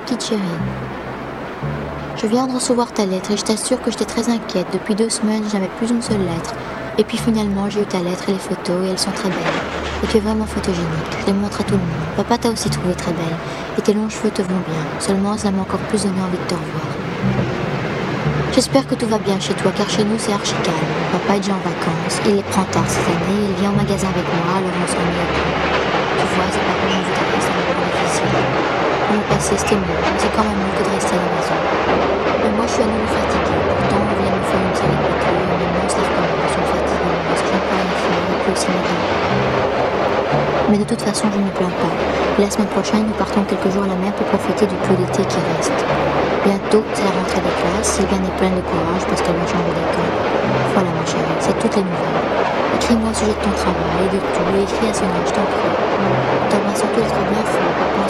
petite chérie, je viens de recevoir ta lettre et je t'assure que j'étais très inquiète. Depuis 2 semaines, je n'avais plus une seule lettre. Et puis finalement, j'ai eu ta lettre et les photos et elles sont très belles. Et tu es vraiment photogénique. Je les montre à tout le monde. Papa t'a aussi trouvé très belle. Et tes longs cheveux te vont bien. Seulement, ça m'a encore plus donné envie de te revoir. J'espère que tout va bien chez toi, car chez nous, c'est archi calme. Papa est déjà en vacances. Il les prend tard cette année. Il vient au magasin avec moi, alors on s'ennuie un peu. Tu vois, c'est pas comme on voudrait, c'est un peu difficile. Pour le passé, c'était mieux, mais c'est quand même mieux que de rester à la maison. Mais moi, je suis à nouveau fatiguée. Pourtant, on vient de me faire une série de piqûres, et maintenant, ça recommence. Je suis fatiguée parce que je n'ai pas rien faire, et puis aussi mes dents. Mais de toute façon, je ne me plains pas. Et la semaine prochaine, nous partons quelques jours à la mer pour profiter du peu d'été qui reste. Bientôt, c'est la rentrée des classes. Sylviane est pleine de courage parce qu'elle va changer d'école. Voilà, ma chérie, c'est toutes les nouvelles. Écris-moi au sujet de ton travail, de tout, et écris à Sonia, je t'en prie. T'embrasse surtout, être bien fort.